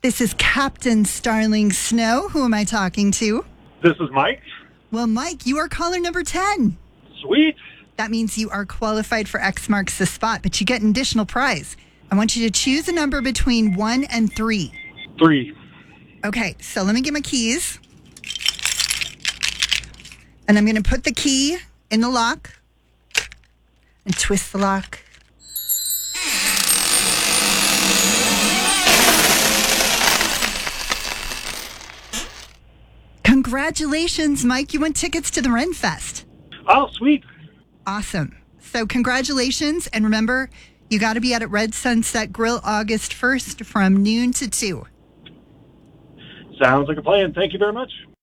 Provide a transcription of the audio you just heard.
This is Captain Starling Snow. Who am I talking to? This is Mike. Well, Mike, you are caller number 10. Sweet. That means you are qualified for X marks the spot, but you get an additional prize. I want you to choose a number between 1 and 3. 3. Okay, so let me get my keys. And I'm going to put the key in the lock and twist the lock. Congratulations, Mike. You won tickets to the Ren Fest. Oh, sweet. Awesome. So congratulations. And remember, you got to be at Red Sunset Grill August 1st from noon to 2. Sounds like a plan. Thank you very much.